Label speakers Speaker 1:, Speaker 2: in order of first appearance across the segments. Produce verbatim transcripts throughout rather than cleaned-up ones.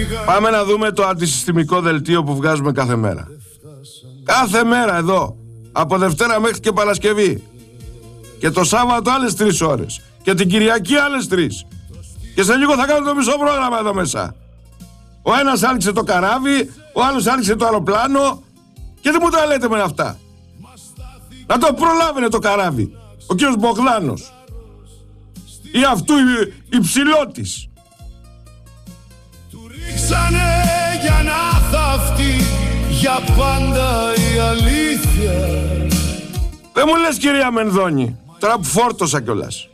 Speaker 1: Πάμε να δούμε το αντισυστημικό δελτίο που βγάζουμε κάθε μέρα. Κάθε μέρα εδώ, από Δευτέρα μέχρι και Παρασκευή. Και το Σάββατο άλλες τρεις ώρες. Και την Κυριακή άλλες τρεις. Και σε λίγο θα κάνω το μισό πρόγραμμα εδώ μέσα. Ο ένας άνοιξε το καράβι, ο άλλος άνοιξε το αεροπλάνο. Και τι μου τα λέτε με αυτά? Να το προλάβαινε το καράβι ο κύριος Μπογδάνος ή αυτού υψηλότης.
Speaker 2: Του ρίξανε για να θαυτεί για πάντα η αλήθεια.
Speaker 1: Δεν μου λες, κυρία Μενδώνη, τώρα που φόρτωσα κιόλας,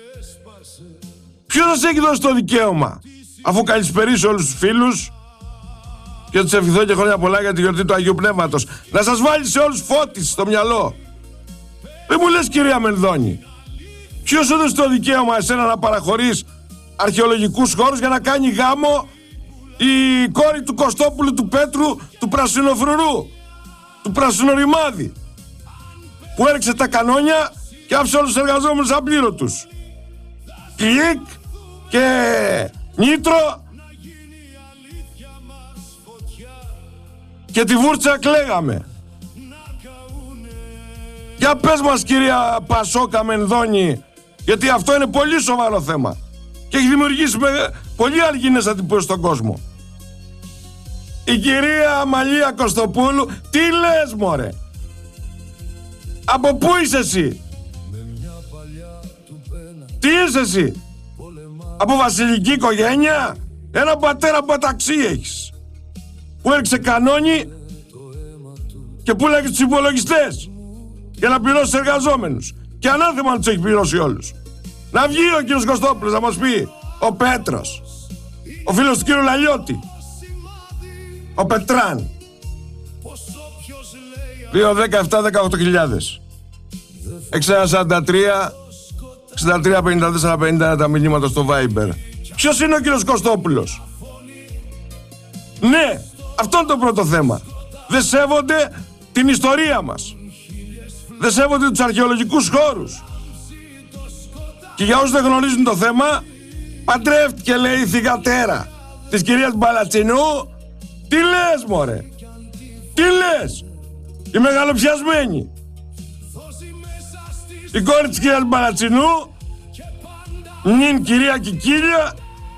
Speaker 1: ποιος σας έχει δώσει το δικαίωμα, αφού καλησπερίσω όλους τους φίλους και τους ευχηθώ και χρόνια πολλά για τη γιορτή του Αγίου Πνεύματος, να σας βάλει σε όλους φώτις στο μυαλό? Δεν μου λες, κυρία Μενδώνη, ποιος σου έδωσε το δικαίωμα εσένα να παραχωρείς αρχαιολογικούς χώρους για να κάνει γάμο η κόρη του Κωστόπουλου του Πέτρου του Πρασινοφρουρού, του Πρασινορημάδη, που έριξε τα κανόνια και άφησε όλους τους εργαζόμενους απλήρωτους? Κλικ και νίτρο και τη βούρτσα κλαίγαμε. Για πες μας, κυρία Πασόκα Μενδώνη, γιατί αυτό είναι πολύ σοβαρό θέμα και έχει δημιουργήσει με πολύ αργίνες εντυπώσεις στον κόσμο. Η κυρία Αμαλία Κωστοπούλου, τι λες μωρέ? Από πού είσαι εσύ? Τι είσαι εσύ? Από βασιλική οικογένεια? Ένα πατέρα παταξί έχεις που έριξε κανόνι και που λέγει τους υπολογιστές για να πληρώσει τους εργαζόμενους. Και ανάθεμα να τους έχει πληρώσει όλους. Να βγει ο κύριος Κωστόπουλος να μας πει, ο Πέτρος, ο φίλος του κύριου Λαλιώτη, ο Πετράν. δύο δεκαεπτά δεκαοκτώ χιλιάδες εξήντα σαράντα τρία εξήντα τρία πενήντα τέσσερα πενήντα ένα τα μηνύματα στο Viber. Ποιος είναι ο κύριος Κωστόπουλος? Ναι, αυτό είναι το πρώτο θέμα. Δεν σέβονται την ιστορία μας. Δεν σέβονται τους αρχαιολογικούς χώρους. Και για όσους δεν γνωρίζουν το θέμα, παντρεύτηκε, λέει, η θυγατέρα της κυρίας Μπαλατσινού. Τι λες μωρέ? Τι λες? Η μεγαλοπιασμένη, η κόρη της κυρίας Μπαλατσινού, νυν κυρία Κικίλια,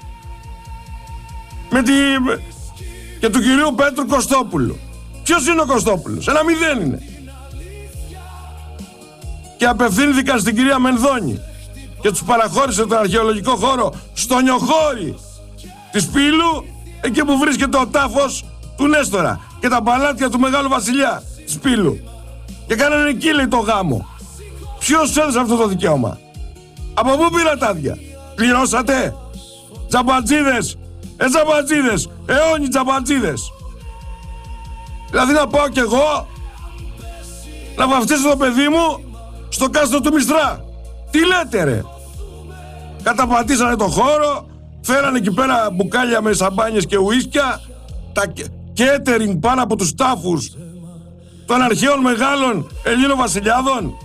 Speaker 1: με τη... και του κυρίου Πέτρου Κωστόπουλου. Ποιος είναι ο Κωστόπουλος? Ένα μηδέν είναι. Και απευθύνθηκαν στην κυρία Μενδώνη και τους παραχώρησε τον αρχαιολογικό χώρο στο Νιοχώρι της Πύλου, εκεί που βρίσκεται ο τάφος του Νέστορα και τα παλάτια του Μεγάλου Βασιλιά της Πύλου. Και κάνανε εκεί, λέει, το γάμο. Ποιος έδωσε αυτό το δικαίωμα? Από πού πήρα τα άδεια? Πληρώσατε? Τζαμπατζίδες, ε τζαμπατζίδες, αιώνιοι τζαμπατζίδες. Δηλαδή να πάω κι εγώ να βαφτίσω το παιδί μου στο κάστρο του Μιστρά? Τι λέτε ρε? Καταπατήσανε το χώρο, φέρανε εκεί πέρα μπουκάλια με σαμπάνιες και ουίσκια, τα catering πάνω από τους τάφους των αρχαίων μεγάλων Ελλήνων βασιλιάδων.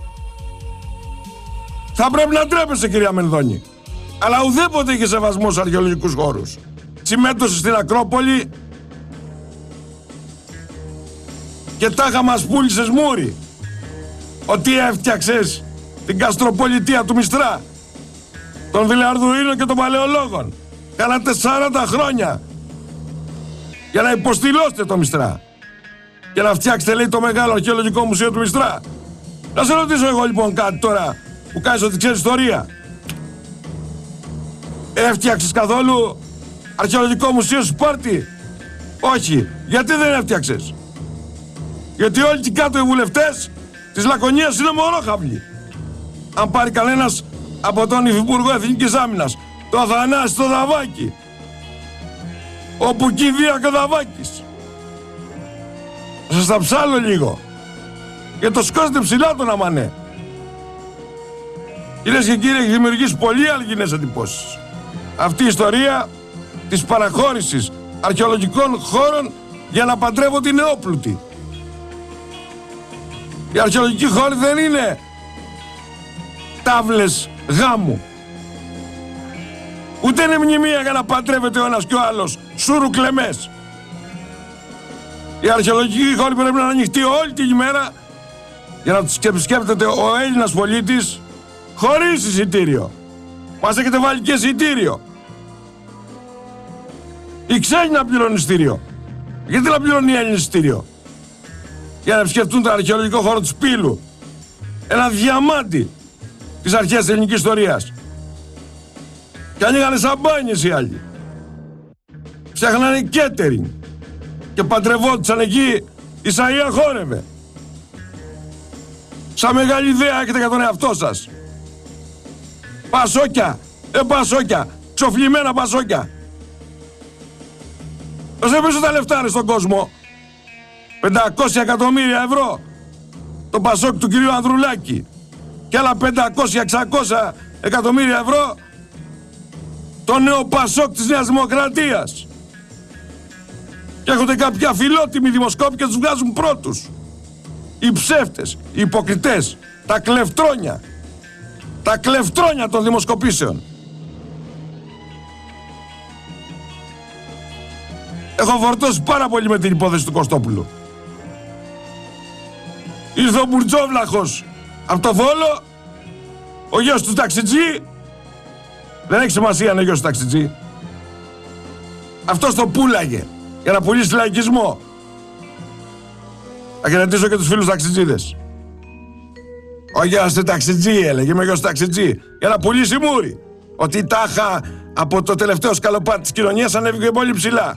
Speaker 1: Θα πρέπει να ντρέπεσαι, κυρία Μενδώνη. Αλλά ουδέποτε είχε σεβασμό στους αρχαιολογικούς χώρους. Συμμέτωσε στην Ακρόπολη και τάχα μας πούλησες μούρι ότι έφτιαξες την καστροπολιτεία του Μιστρά, των Βιλαρδουίνων και των Παλαιολόγων. Κάνατε σαράντα χρόνια για να υποστηλώσετε το Μιστρά και να φτιάξετε, λέει, το μεγάλο αρχαιολογικό μουσείο του Μιστρά. Να σε ρωτήσω εγώ λοιπόν κάτι τώρα που κάνεις ότι ξέρεις ιστορία. Έφτιαξες καθόλου αρχαιολογικό μουσείο στη Σπάρτη? Όχι. Γιατί δεν έφτιαξες? Γιατί όλοι και κάτω οι βουλευτές της Λακωνίας είναι μωρόχαυλοι. Αν πάρει κανένας από τον Υφυπουργό Εθνικής Άμυνας, το Αθανάση το Δαβάκη, όπου κηδεία και ο Δαβάκης, θα σας τα ψάλω λίγο και το σκόσετε ψηλά τον αμανέ. Κυρίες και κύριοι, έχει δημιουργήσει πολύ αλγινές εντυπώσεις αυτή η ιστορία της παραχώρησης αρχαιολογικών χώρων για να παντρεύονται οι νεόπλουτοι. Οι αρχαιολογικοί χώροι δεν είναι τάβλες γάμου. Ούτε είναι μνημεία για να παντρεύεται ο ένας και ο άλλος σούρου κλεμές. Η αρχαιολογική χώρη πρέπει να είναι ανοιχτή όλη την ημέρα για να τους επισκέπτεται ο Έλληνας πολίτης χωρίς εισιτήριο. Μας έχετε βάλει και εισιτήριο. Οι ξένοι να πληρώνουν εισιτήριο. Γιατί να πληρώνουν οι Έλληνες εισιτήριο? Για να επισκεφτούν το αρχαιολογικό χώρο του Σπύλου. Ένα διαμάντι της αρχαίας της ελληνικής ιστορίας. Και ανοίγανε σαμπάνιες οι άλλοι. Φτιάχνανε κέτερινγκ. Και παντρευόντουσαν εκεί, η Σαΐα χόρευε. Σαν μεγάλη ιδέα έχετε για τον εαυτό σας. Πασόκια, ε πασόκια, ξοφλημένα πασόκια. Δώστε πίσω τα λεφτά ρε στον κόσμο. πεντακόσια εκατομμύρια ευρώ το πασόκ του κυρίου Ανδρουλάκη. Και άλλα πεντακόσια εξακόσια εκατομμύρια ευρώ το νέο πασόκ της Νέας Δημοκρατίας. Και έχονται κάποια φιλότιμοι δημοσκόποι και τους βγάζουν πρώτους. Οι ψεύτες, οι υποκριτές, τα κλεφτρόνια. Τα κλεφτρόνια των δημοσκοπήσεων. Έχω φορτώσει πάρα πολύ με την υπόθεση του Κωστόπουλου. Ήρθε ο Μπουρτζόβλαχος από το Βόλο, ο γιος του ταξιτζή. Δεν έχει σημασία να είναι γιος του ταξιτζή. Αυτός το πούλαγε για να πουλήσει λαϊκισμό. Θα χαιρετήσω και τους φίλους ταξιτζίδες. Ο γιος του ταξιτζή έλεγε, είμαι γιος του ταξιτζή. Για να πουλήσει μούρι. Ότι τάχα από το τελευταίο σκαλοπάτι της κοινωνίας ανέβηκε πολύ ψηλά.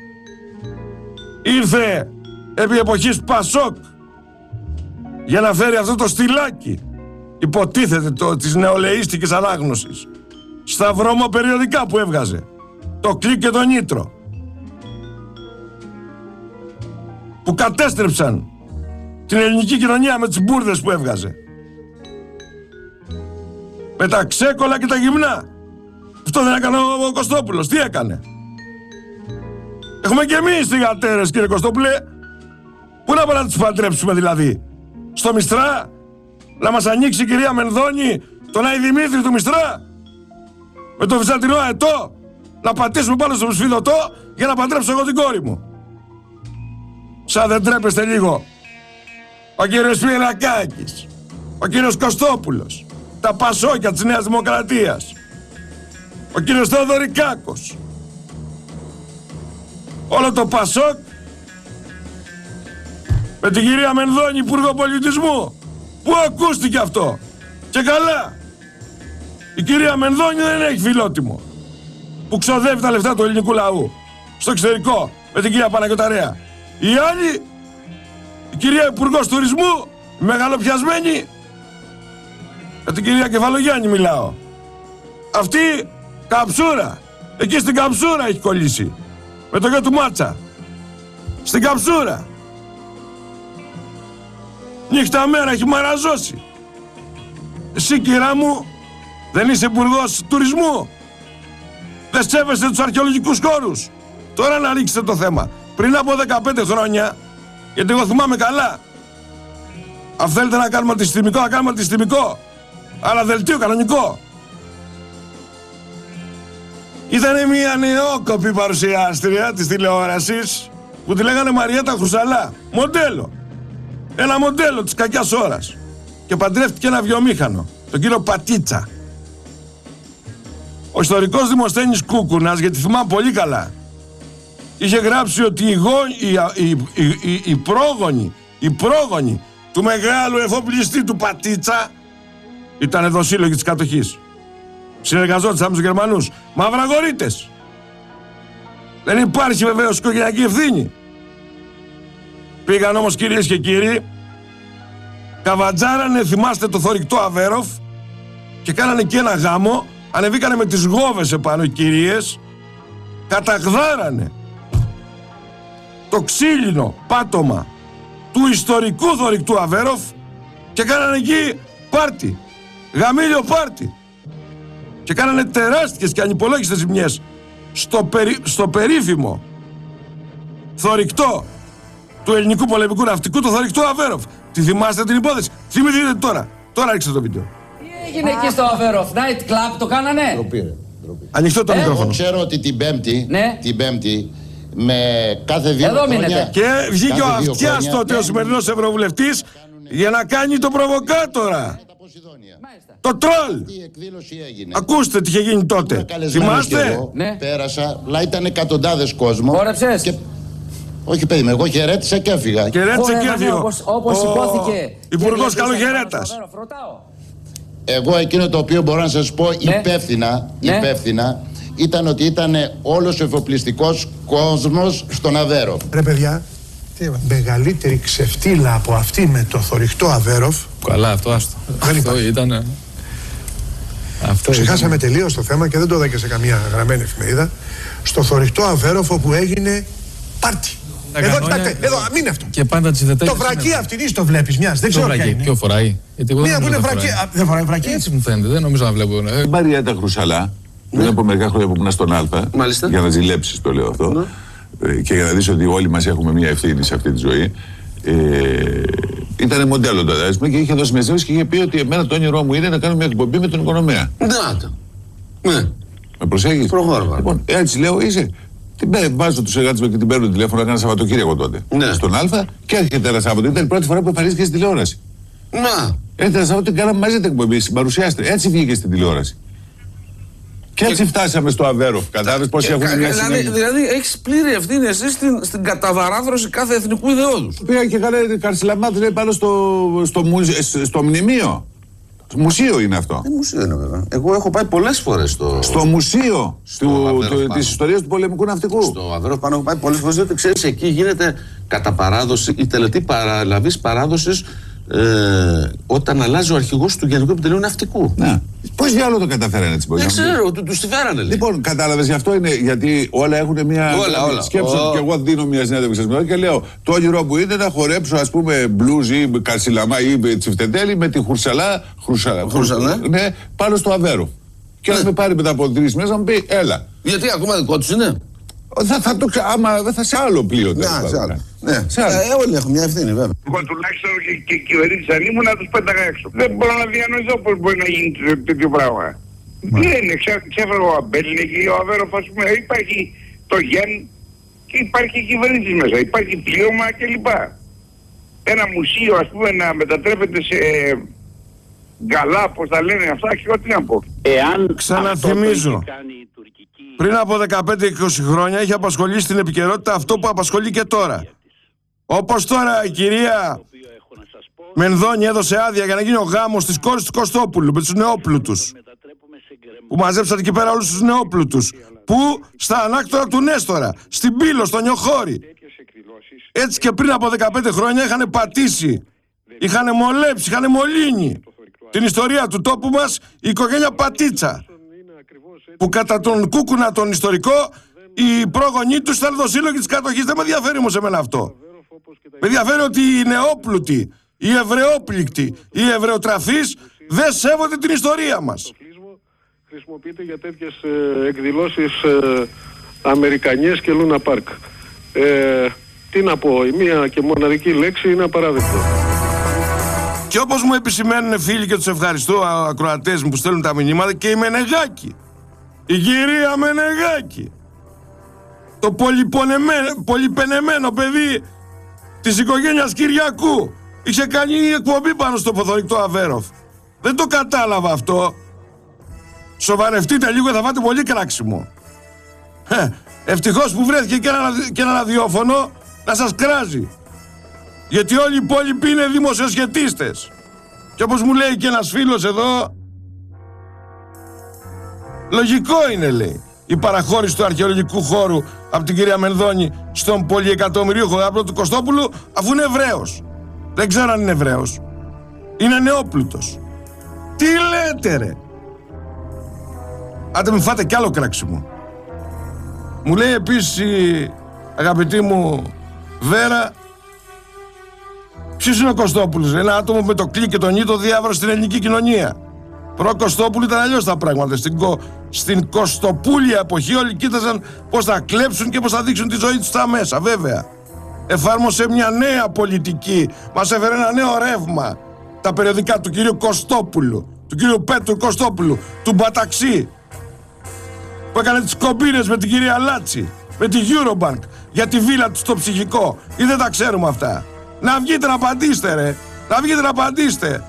Speaker 1: Ήρθε επί εποχής Πασόκ για να φέρει αυτό το στυλάκι, υποτίθεται το, της νεολαίστικης ανάγνωσης, στα βρωμοπεριοδικά που έβγαζε, το Κλικ και το Νίτρο, που κατέστρεψαν την ελληνική κοινωνία με τις μπουρδες που έβγαζε, με τα ξέκολα και τα γυμνά. Αυτό δεν έκανε ο Κωστόπουλος? Τι έκανε? Έχουμε και εμείς θυγατέρες, κύριε Κωστόπουλε. Πού να πάμε να τους παντρέψουμε δηλαδή? Στο Μιστρά? Να μας ανοίξει η κυρία Μενδώνη τον Άι Δημήτρη του Μιστρά? Με το Βυζαντινό αετό? Να πατήσουμε πάνω στο σφιδωτό για να παντρέψω εγώ την κόρη μου? Σαν δεν τρέπεστε λίγο? Ο κύριος Πιερακάκης, ο κύριος Κωστόπουλος, τα πασόκια της Νέας Δημοκρατίας, ο κύριος Θεοδωρικάκος, όλο το Πασόκ με την κυρία Μενδώνη, Υπουργό Πολιτισμού. Πού ακούστηκε αυτό? Και καλά. Η κυρία Μενδώνη δεν έχει φιλότιμο που ξοδεύει τα λεφτά του ελληνικού λαού στο εξωτερικό με την κυρία Παναγιωταρέα. Η άλλη, η κυρία Υπουργός Τουρισμού, η μεγαλοπιασμένη, με την κυρία Κεφαλογιάννη μιλάω. Αυτή καψούρα, εκεί στην καψούρα έχει κολλήσει. Με το γιο του Μάτσα. Στην καψούρα. Νύχτα μέρα έχει μαραζώσει. Εσύ, κυρά μου, δεν είσαι υπουργός τουρισμού? Δεν σέβεστε τους αρχαιολογικούς χώρους? Τώρα να ρίξετε το θέμα. Πριν από δεκαπέντε χρόνια, γιατί εγώ θυμάμαι καλά, αν θέλετε να κάνουμε αντισυστημικό, να κάνουμε αντισυστημικό. Αλλά δελτίο κανονικό. Ήτανε μια νεόκοπη παρουσιάστρια της τηλεόρασης που τη λέγανε Μαριέτα Χρουσαλά. Μοντέλο. Ένα μοντέλο της κακιάς ώρας. Και παντρεύτηκε ένα βιομήχανο, τον κύριο Πατίτσα. Ο ιστορικός Δημοσθένης Κούκουνας, γιατί θυμάμαι πολύ καλά, είχε γράψει ότι οι, γο... οι... Οι... Οι... οι πρόγονοι, οι πρόγονοι του μεγάλου εφοπλιστή του Πατίτσα ήταν εδώ σύλλογοι της κατοχής. Συνεργαζόντουσαν με τους Γερμανούς. Μαυραγορείτες. Δεν υπάρχει βεβαίως οικογενειακή ευθύνη. Πήγαν όμως, κυρίες και κύριοι, καβατζάρανε, θυμάστε το θωρηκτό Αβέροφ, και κάνανε και ένα γάμο. Ανεβήκανε με τις γόβες επάνω οι κυρίες, καταγδάρανε το ξύλινο πάτωμα του ιστορικού θωρηκτού Αβέροφ και κάνανε εκεί πάρτι, γαμήλιο πάρτι. Και κάνανε τεράστιες και ανυπολόγιστες ζημιές στο, περί, στο περίφημο θωρηκτό του ελληνικού πολεμικού ναυτικού, το θωρηκτό Αβέροφ. Τη θυμάστε την υπόθεση? Θυμηθείτε τώρα. Τώρα ρίξτε το βίντεο.
Speaker 3: Τι έγινε εκεί στο Αβέροφ? Night club το κάνανε?
Speaker 4: Ντροπή, ρε, ντροπή.
Speaker 1: Ανοιχτό το
Speaker 3: Ε,
Speaker 1: μικρόφωνο.
Speaker 4: Ξέρω ότι την Πέμπτη,
Speaker 3: Ναι.
Speaker 4: την Πέμπτη με κάθε δύο
Speaker 3: Εδώ
Speaker 4: χρόνια.
Speaker 3: μείνετε.
Speaker 1: Και βγήκε ο
Speaker 4: κάθε δύο
Speaker 1: Αυτιάς
Speaker 4: χρόνια-
Speaker 1: τότε, ο σημερινός ευρωβουλευτής, για να κάνει τον προβοκάτορα. Το τρόλ.
Speaker 4: Η εκδήλωση έγινε.
Speaker 1: Ακούστε τι είχε γίνει τότε.
Speaker 4: Ήμουν καλεσμένος
Speaker 1: Θυμάστε?
Speaker 4: και εγώ,
Speaker 3: Ναι.
Speaker 4: Πέρασα, αλλά ήταν εκατοντάδες κόσμο.
Speaker 3: Χόρεψες?
Speaker 4: Και... Όχι, παιδί μου, εγώ χαιρέτησα και έφυγα.
Speaker 1: Και ρέτσε και
Speaker 3: Χόρευανε
Speaker 1: δύο.
Speaker 3: όπως- όπως υπόθηκε.
Speaker 1: Υπουργός
Speaker 3: Και
Speaker 1: Καλογερέτας.
Speaker 3: Ρωτάω. Ρωτάω.
Speaker 4: Εγώ εκείνο το οποίο μπορώ να σας πω
Speaker 3: Ναι.
Speaker 4: υπεύθυνα,
Speaker 3: Ναι.
Speaker 4: υπεύθυνα ήταν ότι ήταν όλος ο εφοπλιστικός κόσμος στον Αβέροφ.
Speaker 5: Ρε παιδιά, τι είπα, μεγαλύτερη ξεφτύλα από αυτή με το θωριχτό Αβέροφ.
Speaker 6: Καλά, αυτό άστο.
Speaker 5: Δεν
Speaker 6: Αυτό
Speaker 5: υπάρχει.
Speaker 6: ήταν. Αυτό
Speaker 5: Ξεχάσαμε τελείως το θέμα και δεν το είδα και σε καμία γραμμένη εφημερίδα. Στο θωριχτό Αβέροφ όπου έγινε πάρτι.
Speaker 6: Τα
Speaker 5: Εδώ,
Speaker 6: κανόνια-
Speaker 5: κοιτάξτε, εδώ, μην είναι αυτό.
Speaker 6: Και πάντα τι θετέ.
Speaker 5: Το βρακί αυτήν το βλέπεις μιας, δεν
Speaker 6: Ποιο
Speaker 5: ξέρω ποια
Speaker 6: βρακί,
Speaker 5: είναι.
Speaker 6: ποιο φοράει. Γιατί εγώ
Speaker 5: Μία
Speaker 6: δεν
Speaker 5: που είναι
Speaker 6: νομίζω να
Speaker 5: βρακί,
Speaker 6: φοράει.
Speaker 5: α, δεν φοράει βρακί.
Speaker 6: Έτσι μου φαίνεται, δεν νομίζω να βλέπω. Ε,
Speaker 7: Μαριέτα Χρουσαλά, πριν από μερικά χρόνια που ήμουν στον Α,
Speaker 8: Μάλιστα.
Speaker 7: για να ζηλέψεις το λέω αυτό, ε, και για να δεις ότι όλοι μας έχουμε μια ευθύνη σε αυτή τη ζωή, ε, ήταν μοντέλο τότε, ας πούμε, και είχε δώσει μια συνέντευξη και είχε πει ότι εμένα το όνειρό μου είναι να κάνω μια εκπομπή με τον Οικονομέα.
Speaker 8: Να το. Ναι.
Speaker 7: Με προσέχεις?
Speaker 8: Προχώρα.
Speaker 7: Λοιπόν, έτσι λέω, είσαι. Την πέ- βάζω τους εργάτες μου και την παίρνω τηλέφωνο, έκανα Σαββατοκύριακο τότε.
Speaker 8: Ναι.
Speaker 7: Στον Α και έρχεται ένα Σάββατο. Ήταν η πρώτη φορά που εμφανίστηκε στην τηλεόραση.
Speaker 8: Να.
Speaker 7: Έρχεται ένα Σάββατο και κάναμε μαζί την εκπομπή, συμπαρουσιάστρια. Έτσι βγήκε στην τηλεόραση. Και έτσι φτάσαμε στο Αβέροφ. Κατάλαβες πώς έχουν μια
Speaker 8: Δηλαδή,
Speaker 7: συνέχεια.
Speaker 8: δηλαδή έχει πλήρη ευθύνη εσύ στην, στην καταβαράθρωση κάθε εθνικού ιδεώδους.
Speaker 7: Πήγα και καλά καρσιλαμάτες λέει πάνω στο, στο, μουζε- στο, στο μνημείο. Στο μουσείο είναι αυτό.
Speaker 8: Δεν μουσείο είναι βέβαια. Εγώ έχω πάει πολλές φορές στο.
Speaker 7: Στο μουσείο
Speaker 8: Στο
Speaker 7: του,
Speaker 8: Αβέροφ
Speaker 7: του,
Speaker 8: πάνω.
Speaker 7: της ιστορίας του πολεμικού ναυτικού.
Speaker 8: Στο Αβέροφ πάνω έχω πάει πολλές φορές, διότι ξέρεις, εκεί γίνεται κατά παράδοση η τελετή παραλαβής παράδοσης ε, όταν αλλάζει ο αρχηγός του Γενικού Επιτελείου Ναυτικού.
Speaker 7: Ναι. Πώς διάλογο το καταφέρανε έτσι?
Speaker 8: Δεν ξέρω, του τους τη φέρανε λέει.
Speaker 7: Λοιπόν, κατάλαβες, γι' αυτό είναι, γιατί όλα έχουν μια.
Speaker 8: Όλα, όλα.
Speaker 7: Σκέψω
Speaker 8: Ο-
Speaker 7: ότι και εγώ δίνω μια συνέντευξη σας και λέω το όνειρό μου είναι να χορέψω, ας πούμε, μπλουζ ή καρσιλαμά ή τσιφτετέλη με τη χουρσαλά. Χρουσαλά.
Speaker 8: Χρουσαλά.
Speaker 7: Ναι, πάνω στο Αβέρο. Και
Speaker 8: Ναι.
Speaker 7: να με πάρει μετά από τρεις μέρες να μου πει, έλα.
Speaker 8: Γιατί ακόμα δικό τους είναι.
Speaker 7: Θα, θα το ξα... άμα δεν θα σε άλλο πλοίο. τέλος
Speaker 8: Να, σε
Speaker 7: πάντων,
Speaker 8: άλλο.
Speaker 7: ναι.
Speaker 8: Ναι,
Speaker 7: Σε άλλο.
Speaker 8: Ε, όλοι έχουν μια ευθύνη βέβαια.
Speaker 9: Εγώ τουλάχιστον και, και κυβερνήσει αν ήμουν να τους πέταγα έξω. Δεν μπορώ να διανοηθώ πώς μπορεί να γίνει τέ- τέτοιο πράγμα. Τι είναι, ξέ- ξέφερε ο Αμπέλ, είναι και ο Αβέροφ, ας πούμε, υπάρχει το γεν και υπάρχει κυβέρνηση μέσα, υπάρχει πλοίωμα κλπ. Ένα μουσείο, ας πούμε, να μετατρέπεται σε γκαλά, πώς τα λένε αυτά, και ό,τι να πω.
Speaker 10: Εάν
Speaker 1: Ξαναθυμίζω.
Speaker 10: αυτό το είχε κάνει η τουρκική
Speaker 1: Πριν από δεκαπέντε είκοσι χρόνια είχε απασχολήσει στην επικαιρότητα αυτό που απασχολεί και τώρα. Όπως τώρα η κυρία
Speaker 10: οποίο έχω να σας πω,
Speaker 1: Μενδώνη έδωσε άδεια για να γίνει ο γάμος της κόρης του Κωστόπουλου με τους νεόπλουτους.
Speaker 10: μετατρέπουμε σε γκρεμό.
Speaker 1: Που μαζέψατε εκεί πέρα όλους τους νεόπλουτους. Που στα ανάκτορα του Νέστορα, στην Πύλο, στο Νιοχώρι. Έτσι και πριν από δεκαπέντε χρόνια είχαν πατήσει, είχαν μολέψει, είχαν μολύνει την ιστορία του τόπου μας η οικογένεια Πατίτσα. Που κατά τον Κούκουνα τον ιστορικό, οι πρόγονοί τους ήταν δοσύλλογοι της κατοχής. Δεν με ενδιαφέρει όμως εμένα αυτό. Με ενδιαφέρει ότι οι νεόπλουτοι, οι εβραιόπληκτοι, οι εβραιοτραφείς δεν σέβονται την ιστορία μας.
Speaker 11: Χρησιμοποιείται για τέτοιες ε, εκδηλώσεις ε, αμερικανιές και Λούνα Πάρκ. Ε, τι να πω, η μία και μοναδική λέξη είναι απαράδεκτο.
Speaker 1: Και όπως μου επισημαίνουν φίλοι και τους ευχαριστώ α, ακροατές μου που στέλνουν τα μηνύματα, και η Μενεγάκη, η κυρία Μενεγάκη, το πολυπονεμένο, πολυπενεμένο παιδί της οικογένειας Κυριακού, είχε κάνει εκπομπή πάνω στο ποθορυκτό Αβέροφ. Δεν το κατάλαβα αυτό. Σοβαρευτείτε λίγο, θα φάτε πολύ κράξιμο. Ε, ευτυχώς που βρέθηκε και ένα, και ένα ραδιόφωνο να σας κράζει. Γιατί όλοι οι υπόλοιποι είναι δημοσιοσχετίστες. Και όπως μου λέει και ένας φίλος εδώ, λογικό είναι, λέει, η παραχώρηση του αρχαιολογικού χώρου από την κυρία Μενδώνη στον πολυεκατομμυρίουχο γαμπρό του Κωστόπουλου, αφού είναι Εβραίος. Δεν ξέρω αν είναι Εβραίος. Είναι νεόπλουτος. Τι λέτε, ρε? Άντε μην φάτε κι άλλο κράξιμο. Μου λέει επίσης η αγαπητή μου Βέρα, ποιος είναι ο Κωστόπουλος? Ένα άτομο με το κλικ και τον ήτο διάβρωσε στην ελληνική κοινωνία. Προ Κωστόπουλου ήταν αλλιώς τα πράγματα. Στην, κο... στην Κωστοπούλια εποχή όλοι κοίταζαν πώς θα κλέψουν και πώς θα δείξουν τη ζωή τους στα μέσα, βέβαια. Εφάρμοσε μια νέα πολιτική. Μας έφερε ένα νέο ρεύμα. Τα περιοδικά του κυρίου Κωστόπουλου, του κυρίου Πέτρου Κωστόπουλου, του Μπαταξή, που έκανε τις κομπίνες με την κυρία Λάτση, με τη Eurobank, για τη βίλα του στο ψυχικό. Ή δεν τα ξέρουμε αυτά? Να βγείτε να απαντήσετε, ρε. Να βγείτε να απαντήσετε.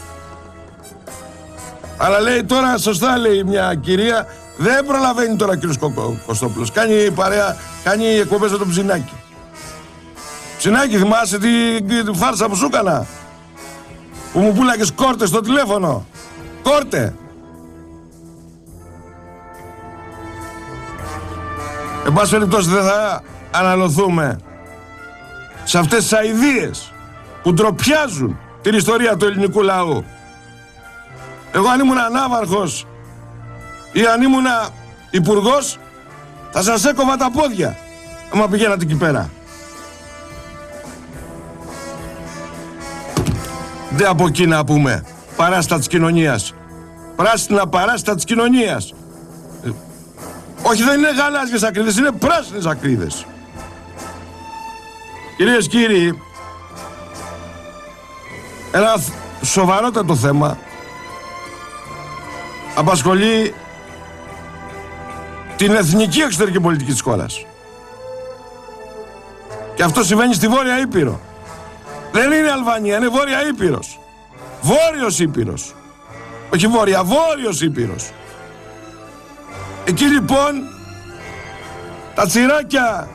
Speaker 1: Αλλά λέει τώρα, σωστά λέει μια κυρία, δεν προλαβαίνει τώρα ο κύριος Κωστόπουλος. Κάνει παρέα, κάνει εκπομπές με τον Ψινάκη. Ψινάκη, θυμάσαι τη, τη φάρσα που σου έκανα? Που μου πουλάγες κόρτες στο τηλέφωνο. Κόρτε. Εν πάση περιπτώσει δεν θα αναλωθούμε σε αυτές τις αηδίες που ντροπιάζουν την ιστορία του ελληνικού λαού. Εγώ αν ήμουν ανάβαρχος ή αν ήμουν υπουργός, θα σας έκοβα τα πόδια άμα πηγαίνατε εκεί πέρα. Δεν από εκεί να πούμε παράστα της κοινωνίας. Πράσινα παράστα της κοινωνίας. Όχι, δεν είναι γαλάζιες ακρίδες, είναι πράσινες ακρίδες. Κυρίες και κύριοι, ένα σοβαρότατο θέμα απασχολεί την εθνική εξωτερική πολιτική της χώρας. Και αυτό συμβαίνει στη Βόρεια Ήπειρο. Δεν είναι Αλβανία, είναι Βόρεια Ήπειρος. Βόρειος Ήπειρος. Όχι Βόρεια, Βόρειος Ήπειρος. Εκεί λοιπόν τα τσιράκια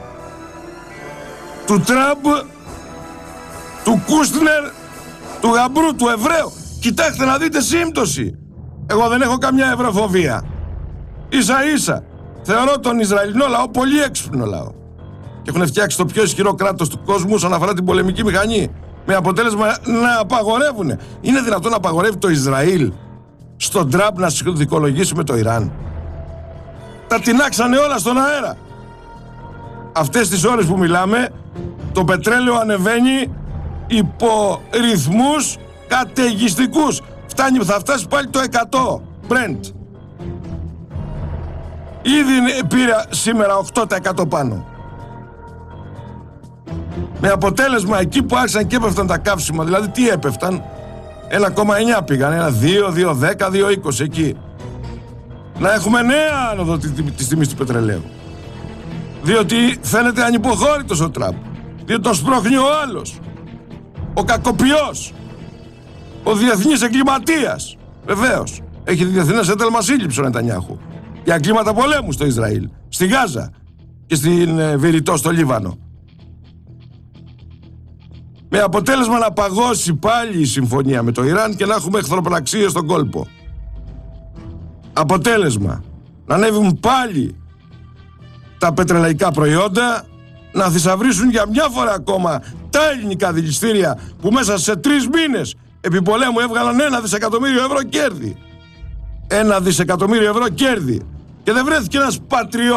Speaker 1: του Τραμπ, του Κούστνερ, του Γαμπρού, του Εβραίου, κοιτάξτε να δείτε σύμπτωση. Εγώ δεν έχω καμιά ευρωφοβία. Ίσα ίσα θεωρώ τον Ισραηλινό λαό πολύ έξυπνο λαό. Και έχουν φτιάξει το πιο ισχυρό κράτος του κόσμου όσον αφορά την πολεμική μηχανή. Με αποτέλεσμα να απαγορεύουν. Είναι δυνατόν να απαγορεύει το Ισραήλ στον Τραμπ να δικολογήσει με το Ιράν? Τα τεινάξανε όλα στον αέρα. Αυτές τις ώρες που μιλάμε, το πετρέλαιο ανεβαίνει υπό ρυθμούς καταιγιστικούς. Φτάνει, θα φτάσει πάλι το εκατό Brent. Ήδη πήρε σήμερα οκτώ τοις εκατό πάνω. Με αποτέλεσμα εκεί που άρχισαν και έπεφταν τα καύσιμα, δηλαδή τι έπεφταν? ένα κόμμα εννιά πήγαν, ένα δύο, δύο δέκα, δύο είκοσι εκεί. Να έχουμε νέα άνοδο της τιμής του πετρελαίου. Διότι φαίνεται ανυποχώρητος ο Τραμπ. Διότι τον σπρώχνει ο άλλος. Ο κακοποιός. Ο διεθνής εγκληματίας. Βεβαίως. Έχει διεθνές ένταλμα σύλληψης ο Νετανιάχου. Για εγκλήματα πολέμου στο Ισραήλ. Στη Γάζα. Και στην ε, Βηρητό στο Λίβανο. Με αποτέλεσμα να παγώσει πάλι η συμφωνία με το Ιράν και να έχουμε εχθροπραξίες στον κόλπο. Αποτέλεσμα να ανέβουν πάλι τα πετρελαϊκά προϊόντα, να θησαυρίσουν για μια φορά ακόμα τα ελληνικά δηληστήρια που μέσα σε τρεις μήνες επί πολέμου έβγαλαν ένα δισεκατομμύριο ευρώ κέρδη. Ένα δισεκατομμύριο ευρώ κέρδη. Και δεν βρέθηκε ένας πατριώτης